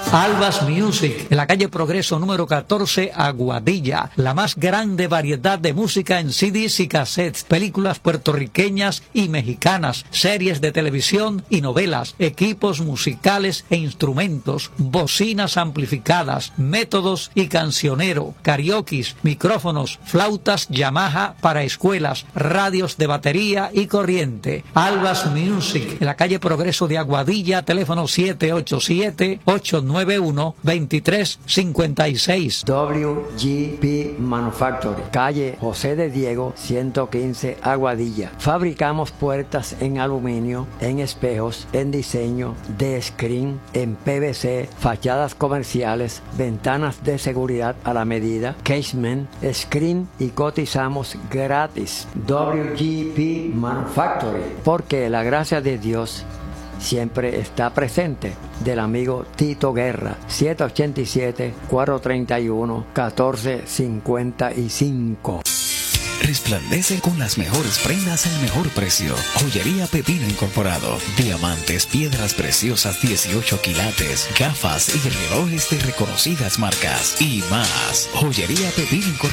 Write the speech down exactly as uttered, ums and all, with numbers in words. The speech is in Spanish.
Albas Music, en la calle Progreso número catorce, Aguadilla. La más grande variedad de música en C Ds y cassettes, películas puertorriqueñas y mexicanas, series de televisión y novelas, equipos musicales e instrumentos, bocinas amplificadas, métodos y cancionero, karaokes, micrófonos, flautas Yamaha para escuelas, radios de batería y corriente. Albas Music, en la calle Progreso de Aguadilla, teléfono siete ocho siete, ocho nueve uno, dos tres cinco seis. W G P Manufacturing, calle José de Diego, ciento quince, Aguadilla. Fabricamos puertas en aluminio, en espejos, en diseño, de screen, en P V C, fachadas comerciales, ventanas de seguridad a la medida, casement, screen y cotizamos gratis. W G P Manufacturing, porque la gracia de Dios siempre está presente. Del amigo Tito Guerra, siete ocho siete, cuatro tres uno, uno cuatro cinco cinco. Resplandece con las mejores prendas al mejor precio. Joyería Pepino Incorporado. Diamantes, piedras preciosas dieciocho quilates, gafas y relojes de reconocidas marcas y más. Joyería Pepino Incorporado.